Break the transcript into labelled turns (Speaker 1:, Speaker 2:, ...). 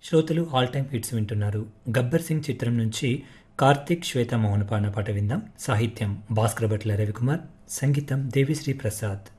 Speaker 1: శ్రోతలు all time hits వింటున్నారు. గబ్బర్ సింగ్ చిత్రం నుంచి కార్తిక్ శ్వేత మోహన్ పాడిన పాట విందాం. సాహిత్యం భాస్కర్ భట్ల రవికుమార్, సంగీతం దేవిశ్రీ ప్రసాద్.